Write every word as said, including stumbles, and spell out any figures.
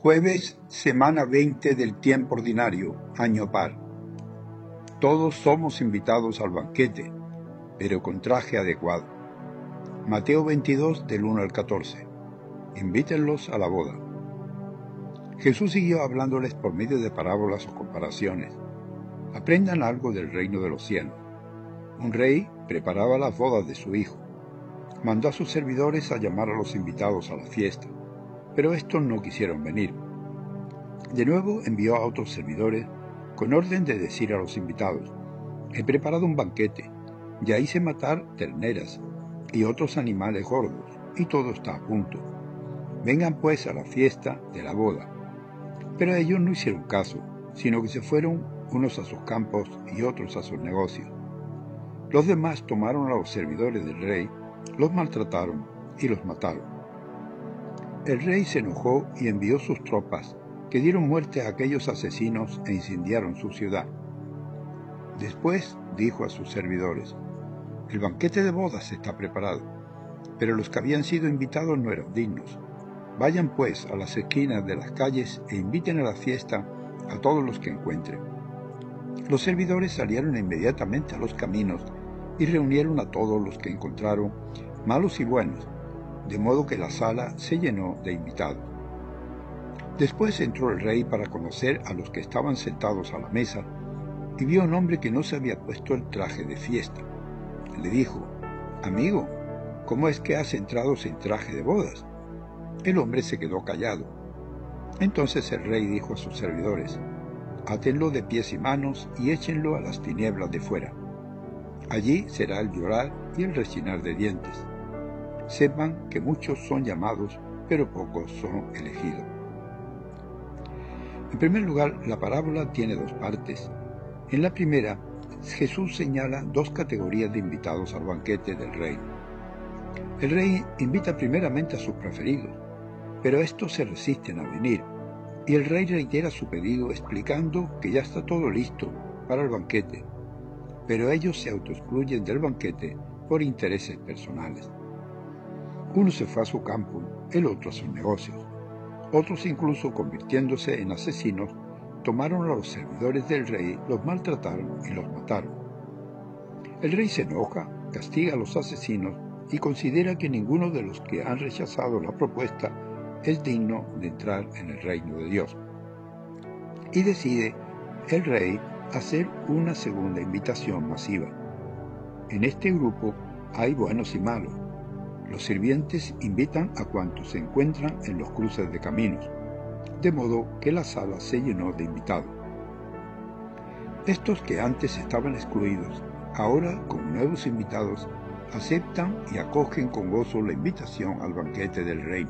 Jueves, semana veinte del tiempo ordinario, año par. Todos somos invitados al banquete, pero con traje adecuado. Mateo veintidós, del uno al catorce. Invítenlos a la boda. Jesús siguió hablándoles por medio de parábolas o comparaciones. Aprendan algo del reino de los cielos. Un rey preparaba las bodas de su hijo. Mandó a sus servidores a llamar a los invitados a la fiesta, pero estos no quisieron venir. De nuevo envió a otros servidores con orden de decir a los invitados: he preparado un banquete, ya hice matar terneras y otros animales gordos, y todo está a punto. Vengan pues a la fiesta de la boda. Pero ellos no hicieron caso, sino que se fueron unos a sus campos y otros a sus negocios. Los demás tomaron a los servidores del rey, los maltrataron y los mataron. El rey se enojó y envió sus tropas, que dieron muerte a aquellos asesinos e incendiaron su ciudad. Después dijo a sus servidores: el banquete de bodas está preparado, pero los que habían sido invitados no eran dignos. Vayan pues a las esquinas de las calles e inviten a la fiesta a todos los que encuentren. Los servidores salieron inmediatamente a los caminos y reunieron a todos los que encontraron, malos y buenos, de modo que la sala se llenó de invitados. Después entró el rey para conocer a los que estaban sentados a la mesa, y vio a un hombre que no se había puesto el traje de fiesta. Le dijo: amigo, ¿cómo es que has entrado sin traje de bodas? El hombre se quedó callado. Entonces el rey dijo a sus servidores: átenlo de pies y manos y échenlo a las tinieblas de fuera. Allí será el llorar y el rechinar de dientes. Sepan que muchos son llamados, pero pocos son elegidos. En primer lugar, la parábola tiene dos partes. En la primera, Jesús señala dos categorías de invitados al banquete del reino. El rey invita primeramente a sus preferidos, pero estos se resisten a venir, y el rey reitera su pedido explicando que ya está todo listo para el banquete, pero ellos se autoexcluyen del banquete por intereses personales. Uno se fue a su campo, el otro a sus negocios. Otros, incluso convirtiéndose en asesinos, tomaron a los servidores del rey, los maltrataron y los mataron. El rey se enoja, castiga a los asesinos y considera que ninguno de los que han rechazado la propuesta es digno de entrar en el reino de Dios. Y decide el rey hacer una segunda invitación masiva. En este grupo hay buenos y malos. Los sirvientes invitan a cuantos se encuentran en los cruces de caminos, de modo que la sala se llenó de invitados. Estos que antes estaban excluidos, ahora como nuevos invitados, aceptan y acogen con gozo la invitación al banquete del reino.